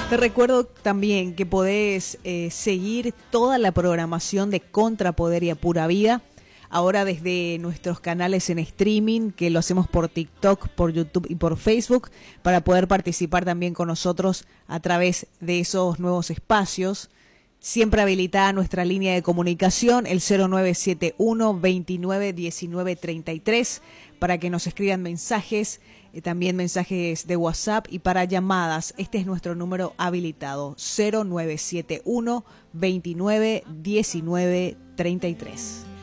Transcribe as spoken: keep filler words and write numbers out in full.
Te recuerdo también que podés eh, seguir toda la programación de Contrapoder y A Pura Vida, ahora desde nuestros canales en streaming, que lo hacemos por TikTok, por YouTube y por Facebook, para poder participar también con nosotros a través de esos nuevos espacios. Siempre habilitada nuestra línea de comunicación, el cero nueve siete uno, veintinueve, diecinueve, treinta y tres, para que nos escriban mensajes, eh, también mensajes de WhatsApp, y para llamadas, este es nuestro número habilitado, cero nueve siete uno, veintinueve, diecinueve, treinta y tres.